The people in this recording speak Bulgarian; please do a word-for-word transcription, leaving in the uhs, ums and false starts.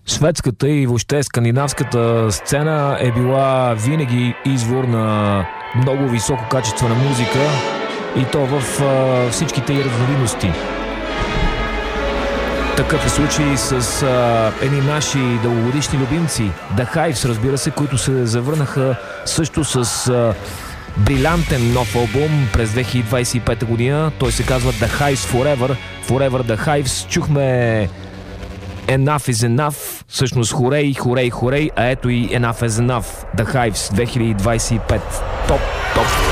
Шведската и въобще скандинавската сцена е била винаги извор на много високо качество на музика и то в а, всичките й разновидности. Такъв е случай с а, едни наши дългогодишни любимци, The Hives, разбира се, които се завърнаха също с а, брилянтен нов албум през две хиляди двадесет и пета година. Той се казва The Hives Forever. Forever The Hives. Чухме Enough is Enough, всъщност хорей, хорей, хорей, а ето и Enough is Enough, The Hives две хиляди двадесет и пета. Топ, топ!